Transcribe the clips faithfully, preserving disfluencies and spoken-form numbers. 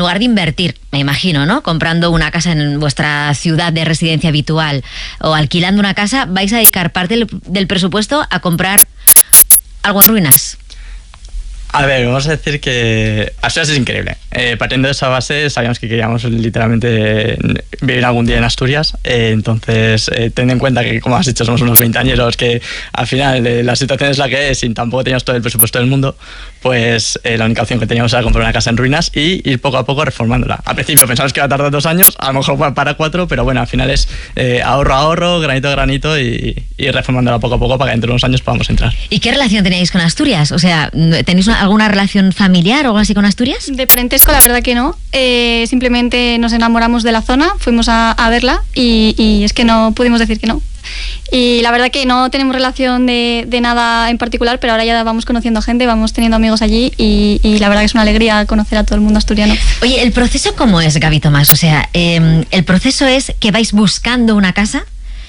lugar de invertir, me imagino, ¿no? Comprando una casa en vuestra ciudad de residencia habitual o alquilando una casa, vais a dedicar parte del, del presupuesto a comprar algo en ruinas. A ver, vamos a decir que Asturias es increíble. Eh, partiendo de esa base, sabíamos que queríamos literalmente vivir algún día en Asturias. Eh, entonces, eh, teniendo en cuenta que, como has dicho, somos unos veinteañeros, que al final eh, la situación es la que es y tampoco teníamos todo el presupuesto del mundo, pues eh, la única opción que teníamos era comprar una casa en ruinas y ir poco a poco reformándola. Al principio pensamos que iba a tardar dos años, a lo mejor para cuatro, pero bueno, al final es eh, ahorro a ahorro, granito a granito y, y reformándola poco a poco para que dentro de unos años podamos entrar. ¿Y qué relación tenéis con Asturias? O sea, ¿tenéis una alguna relación familiar o algo así con Asturias? De parentesco, la verdad que no. Eh, simplemente nos enamoramos de la zona, fuimos a, a verla y, y es que no pudimos decir que no. Y la verdad que no tenemos relación de, de nada en particular, pero ahora ya vamos conociendo gente, vamos teniendo amigos allí y, y la verdad que es una alegría conocer a todo el mundo asturiano. Oye, ¿el proceso cómo es, Gaby Tomás? O sea, eh, ¿el proceso es que vais buscando una casa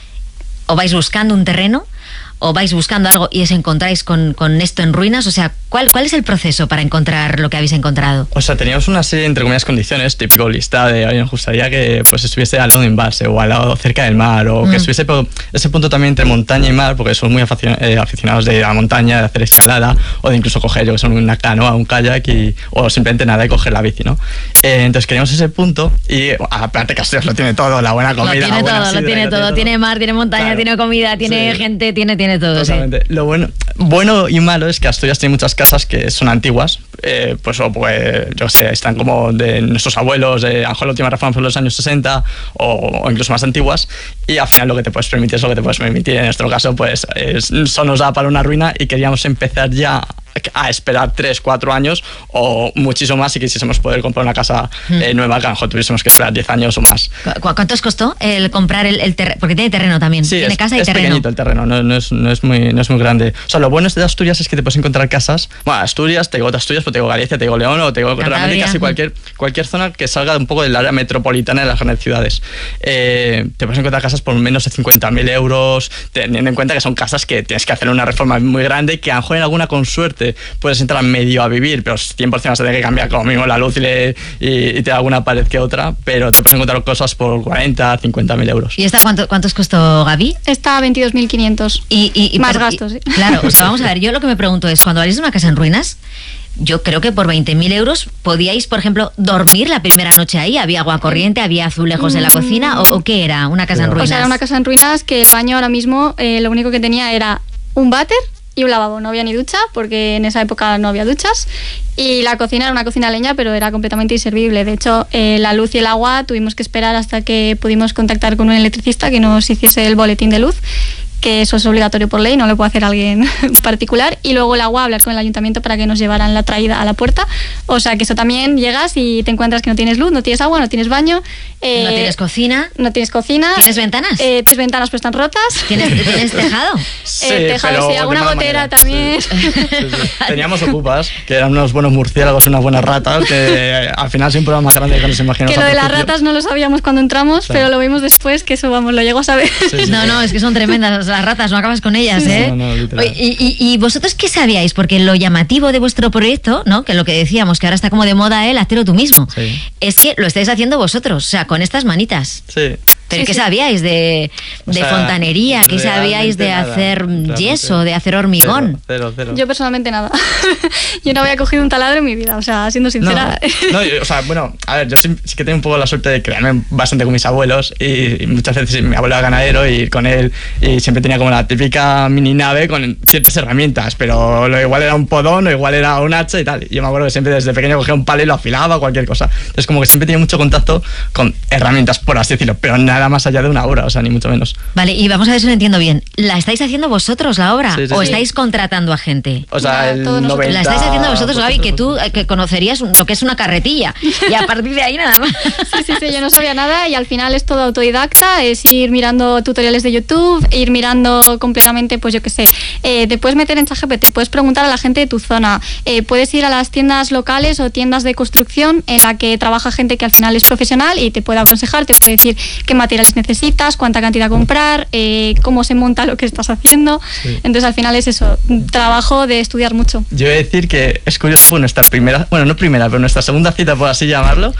o vais buscando un terreno o vais buscando algo y os encontráis con, con esto en ruinas? O sea, ¿cuál, ¿cuál es el proceso para encontrar lo que habéis encontrado? O sea, teníamos una serie, entre comillas, condiciones, típico lista de, oye, nos gustaría que pues estuviese al lado de un embalse o al lado cerca del mar o mm. que estuviese por ese punto también entre montaña y mar, porque somos muy aficionados, eh, aficionados de la montaña, de hacer escalada o de incluso coger, yo que son una canoa, un kayak y, o simplemente nada y coger la bici, ¿no? Eh, entonces queríamos ese punto y aparte que Asturias lo tiene todo, la buena comida, lo tiene la buena todo, sidra, lo tiene todo, todo, tiene mar, tiene montaña, claro, tiene comida, tiene sí. gente, tiene, tiene todo. Totalmente. Sí. Lo bueno, bueno y malo es que Asturias tiene muchas casas que son antiguas, eh, pues, o, pues yo sé, están como de nuestros abuelos, de, a lo mejor la última reforma fue en los años sesenta o, o incluso más antiguas, y al final lo que te puedes permitir es lo que te puedes permitir. En nuestro caso, pues es, eso nos da para una ruina y queríamos empezar ya a esperar tres, cuatro años o muchísimo más si quisiésemos poder comprar una casa eh, nueva, que a lo mejor tuviésemos que esperar diez años o más. ¿Cu ¿Cuánto os costó el comprar el, el terreno? Porque tiene terreno también, sí, tiene es, casa y es terreno. Es pequeñito el terreno, no, no, es, no, es muy, no es muy grande. O sea, lo bueno de Asturias es que te puedes encontrar casas, bueno, Asturias, te digo Asturias, pero te digo Galicia, te digo León o te digo Cantabria, realmente casi cualquier, cualquier zona que salga un poco del área metropolitana de las grandes ciudades. Eh, te puedes encontrar casas por menos de cincuenta mil euros, teniendo en cuenta que son casas que tienes que hacer una reforma muy grande, que a lo mejor en alguna con suerte puedes entrar medio a vivir, pero cien por ciento vas a tener que cambiar como mismo la luz y, le, y, y te da alguna pared que otra, pero te puedes encontrar cosas por cuarenta, cincuenta mil euros. ¿Y esta cuánto, cuántos costó, Gaby? Está a veintidós mil quinientos. Y, y, y más pero, gastos, ¿eh? Y, claro, o sea, vamos a ver, yo lo que me pregunto es, cuando haréis una casa en ruinas, yo creo que por veinte mil euros podíais, por ejemplo, dormir la primera noche ahí. ¿Había agua corriente? ¿Había azulejos en la cocina? ¿O, o qué era? ¿Una casa en ruinas? O sea, era una casa en ruinas que el baño ahora mismo eh, lo único que tenía era un váter y un lavabo. No había ni ducha, porque en esa época no había duchas. Y la cocina era una cocina a leña, pero era completamente inservible. De hecho, eh, la luz y el agua tuvimos que esperar hasta que pudimos contactar con un electricista que nos hiciese el boletín de luz, que eso es obligatorio por ley, no lo puede hacer alguien particular. Y luego el agua, hablar con el ayuntamiento para que nos llevaran la traída a la puerta. O sea, que eso también llegas y te encuentras que no tienes luz, no tienes agua, no tienes baño. Eh, no tienes cocina. No tienes cocina. ¿Tienes ventanas? Eh, tienes ventanas, pero están rotas. ¿Tienes, ¿tienes tejado? Sí, eh, tejado, sí, alguna gotera también. Sí. Sí, sí. Teníamos ocupas, que eran unos buenos murciélagos, unas buenas ratas, que al final siempre era más grande que nos imaginamos. Que lo de las ratas no lo sabíamos cuando entramos, sí, pero lo vimos después, que eso, vamos, lo llego a saber. Sí, sí, no, sí. no, es que son tremendas las ratas, no acabas con ellas, ¿eh? No, no, literal. Oye, y, y, ¿y vosotros qué sabíais? Porque lo llamativo de vuestro proyecto, ¿no? Que lo que decíamos, que ahora está como de moda el hacerlo tú mismo, sí, es que lo estáis haciendo vosotros, o sea, con estas manitas. Sí. ¿Pero sí, qué sí. sabíais de, de o sea, fontanería? ¿Qué sabíais de nada, hacer realmente. yeso, de hacer hormigón? Cero, cero, cero. Yo personalmente nada. Yo no había cogido un taladro en mi vida, o sea, siendo sincera. No, no, o sea, bueno, a ver, yo sí, sí que tengo un poco la suerte de crearme bastante con mis abuelos y, y muchas veces mi abuelo era ganadero y con él y siempre tenía como la típica mini nave con ciertas herramientas, pero lo igual era un podón o igual era un hacha y tal. Y yo me acuerdo que siempre desde pequeño cogía un palo y lo afilaba, cualquier cosa. Entonces como que siempre tenía mucho contacto con herramientas, por así decirlo, pero nada más allá de una obra, o sea, ni mucho menos. Vale, y vamos a ver si lo entiendo bien. ¿La estáis haciendo vosotros la obra? Sí, sí, ¿O sí. estáis contratando a gente? O sea, el Todos nosotros. noventa... La estáis haciendo vosotros, pues, Gaby, que tú eh, que conocerías lo que es una carretilla. Y a partir de ahí nada más. Sí, sí, sí, yo no sabía nada y al final es todo autodidacta, es ir mirando tutoriales de YouTube, ir mirando completamente, pues yo qué sé, eh, te puedes meter en ChatGPT, puedes preguntar a la gente de tu zona, eh, puedes ir a las tiendas locales o tiendas de construcción en la que trabaja gente que al final es profesional y te puede aconsejar, te puede decir qué materiales necesitas, cuánta cantidad comprar, eh, cómo se monta lo que estás haciendo. Sí. Entonces al final es eso, un trabajo de estudiar mucho. Yo voy a decir que es curioso, pues nuestra primera, bueno, no primera, pero nuestra segunda cita, por así llamarlo,